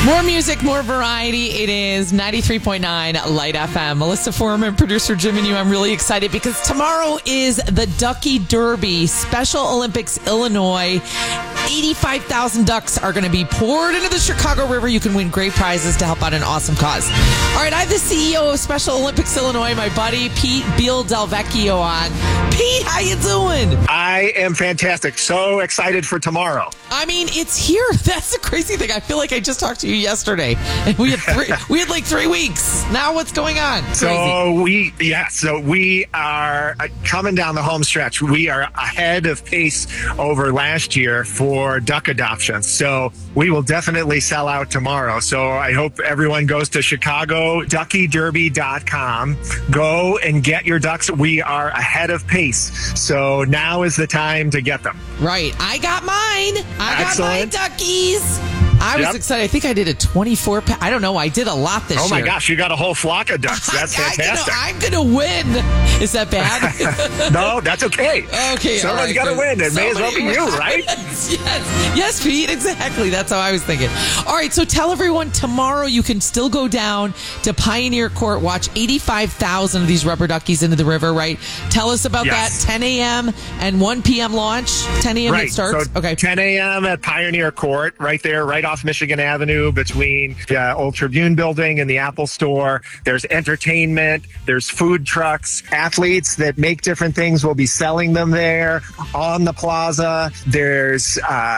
More music, more variety. It is 93.9 Light FM. Melissa Foreman, producer Jim and you. I'm really excited because tomorrow is the Ducky Derby, Special Olympics, Illinois. 85,000 ducks are going to be poured into the Chicago River. You can win great prizes to help out an awesome cause. All right, I have the CEO of Special Olympics, Illinois, my buddy Pete Beal Delvecchio on. Pete, how you doing? I am fantastic. So excited for tomorrow. I mean, it's here. That's the crazy thing. I feel like I just talked to you yesterday, and we had like 3 weeks. Now what's going on? So we are coming down the home stretch. We are ahead of pace over last year for duck adoptions. So we will definitely sell out tomorrow. So I hope everyone goes to ChicagoDuckyDerby.com. Go and get your ducks. We are ahead of pace. So now is the time to get them. Right. I got mine. I got my duckies. I was excited. I think I did a 24-pack. I don't know. I did a lot this year. Oh, my gosh. You got a whole flock of ducks. That's fantastic. I'm going to win. Is that bad? No, that's okay. Okay. Someone's got to win. It may as well be you, right? Yes, Pete. Exactly. That's how I was thinking. All right. So tell everyone tomorrow you can still go down to Pioneer Court, watch 85,000 of these rubber duckies into the river, right? Tell us about that. 10 a.m. and 1 p.m. launch. 10 a.m. it starts. So 10 a.m. at Pioneer Court, right there, right off Michigan Avenue between the Old Tribune Building and the Apple Store. There's entertainment. There's food trucks. Athletes that make different things will be selling them there on the plaza. There's,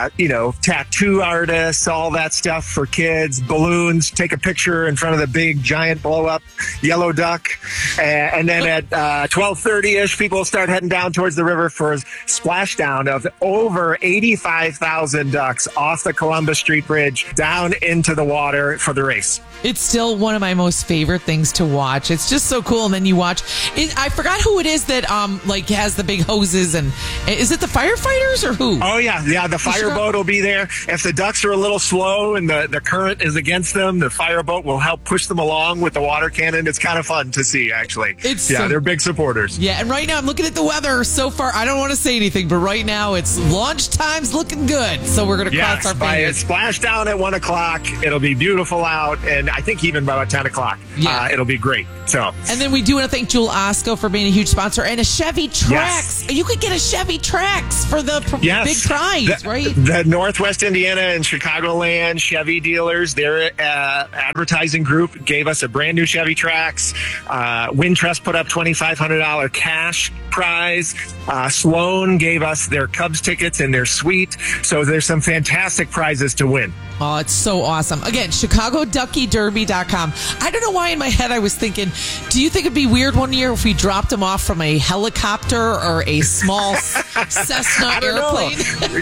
tattoo artists, all that stuff for kids, balloons. Take a picture in front of the big, giant blow-up yellow duck. And then at 12:30-ish, people start heading down towards the river for a splashdown of over 85,000 ducks off the Columbus Street Bridge down into the water for the race. It's still one of my most favorite things to watch. It's just so cool. And then you watch it. I forgot who it is that has the big hoses. And is it the firefighters or who? Oh, yeah. The fireboat will be there. If the ducks are a little slow and the current is against them, the fireboat will help push them along with the water cannon. It's kind of fun to see, actually. They're big supporters. Yeah, and right now I'm looking at the weather so far. I don't want to say anything, but right now it's launch time's looking good. So we're going to cross our fingers. Splashdown at 1 o'clock. It'll be beautiful out. And I think even by about 10 o'clock, it'll be great. So, and then we do want to thank Jewel Osco for being a huge sponsor and a Chevy Trax. Yes. You could get a Chevy Trax for the big prize, right? The Northwest Indiana and Chicagoland Chevy dealers, their advertising group gave us a brand new Chevy Trax. Wintrust put up $2,500 cash prize. Sloan gave us their Cubs tickets and their suite. So there's some fantastic prizes to win. Oh, it's so awesome. Again, ChicagoDuckyDerby.com. I don't know why in my head I was thinking, do you think it'd be weird one year if we dropped them off from a helicopter or a small Cessna airplane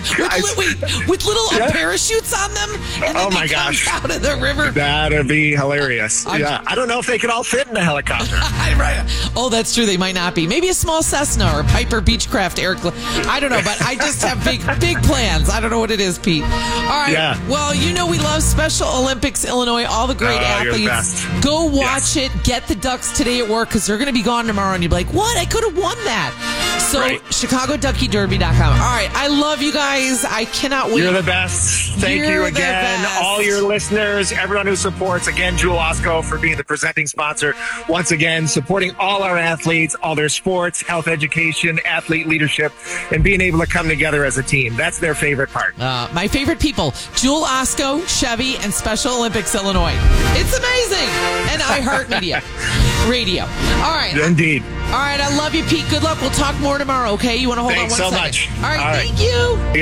with little parachutes on them? And then they come out of the river. That'd be hilarious. I don't know if they could all fit in a helicopter. Right. Oh, that's true. They might not be. Maybe a small Cessna or a Piper Beechcraft aircraft. I don't know, but I just have big plans. I don't know what it is, Pete. All right. Yeah. Well, you know we love Special Olympics, Illinois, all the great athletes. Go watch it. Get the ducks today at work because they're going to be gone tomorrow. And you'll be like, what? I could have won that. So ChicagoDuckyDerby.com. All right. I love you guys. I cannot wait. You're the best. Thank you again. All your listeners, everyone who supports. Again, Jewel Osco for being the presenting sponsor. Once again, supporting all our athletes, all their sports, health education, athlete leadership, and being able to come together as a team. That's their favorite part. My favorite people, Jewel Osco, Chevy, and Special Olympics, Illinois. It's amazing. And iHeartMedia Radio. All right. Indeed. All right. I love you, Pete. Good luck. We'll talk more tomorrow, okay? You want to hold on one second? Thanks so much. All right. Thank you.